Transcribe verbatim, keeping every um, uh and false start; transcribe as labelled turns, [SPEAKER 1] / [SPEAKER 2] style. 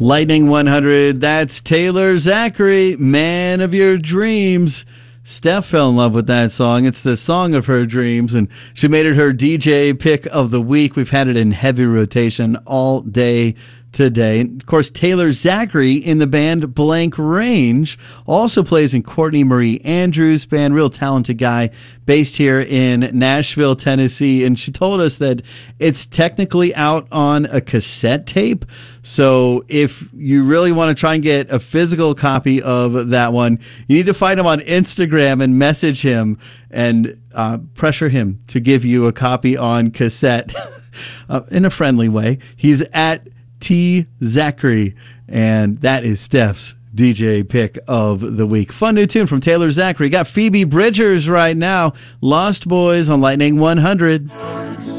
[SPEAKER 1] Lightning one hundred, that's Taylor Zachary, Man of Your Dreams. Steph fell in love with that song. It's the song of her dreams, and she made it her D J pick of the week. We've had it in heavy rotation all day today. Of course, Taylor Zachary in the band Blank Range also plays in Courtney Marie Andrews' band. Real talented guy based here in Nashville, Tennessee. And she told us that it's technically out on a cassette tape. So if you really want to try and get a physical copy of that one, you need to find him on Instagram and message him and uh, pressure him to give you a copy on cassette uh, in a friendly way. He's at T Zachary, and that is Steph's D J pick of the week. Fun new tune from Taylor Zachary. Got Phoebe Bridgers right now. Lost Boys on Lightning one hundred.